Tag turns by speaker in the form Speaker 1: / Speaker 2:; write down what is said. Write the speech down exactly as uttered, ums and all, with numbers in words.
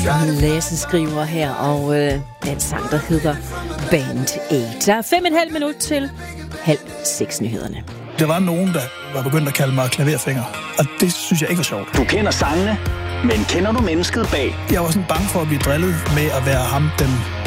Speaker 1: Lasse skriver her, og øh, den sang, der hedder Band otte. Der er fem og en halv minut til halv seks nyhederne.
Speaker 2: Der var nogen, der var begyndt at kalde mig klaverfinger, og det synes jeg ikke var sjovt.
Speaker 3: Du kender sangene, men kender du mennesket bag?
Speaker 2: Jeg var sådan bange for at blive drillet med at være ham, den